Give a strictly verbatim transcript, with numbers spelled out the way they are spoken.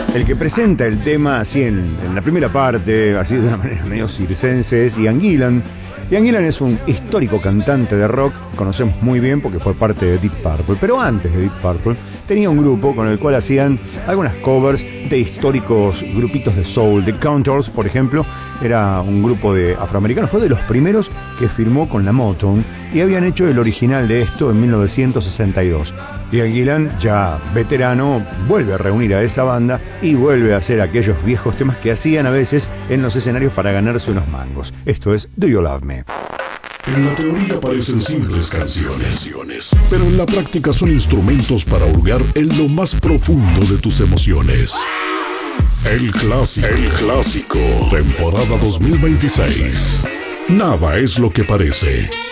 El que presenta el tema así en, en la primera parte, así de una manera medio circense, es Ian Gillan. Ian Gillan es un histórico cantante de rock, conocemos muy bien porque fue parte de Deep Purple, pero antes de Deep Purple tenía un grupo con el cual hacían algunas covers de históricos grupitos de soul. The Counters, por ejemplo, era un grupo de afroamericanos, fue de los primeros que firmó con la Motown y habían hecho el original de esto en mil novecientos sesenta y dos. Ian Gillan, ya veterano, vuelve a reunir a esa banda y vuelve a hacer aquellos viejos temas que hacían a veces en los escenarios para ganarse unos mangos. Esto es Do You Love Me? En la teoría parecen simples canciones, pero en la práctica son instrumentos para hurgar en lo más profundo de tus emociones. El clásico, el clásico, temporada dos mil veintiséis. Nada es lo que parece.